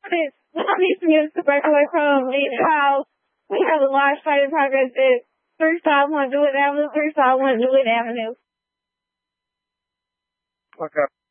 Mommy Smith to break away from the house. We have a large fight in progress at 351 Jewett Avenue, 351 Jewett Avenue. Okay.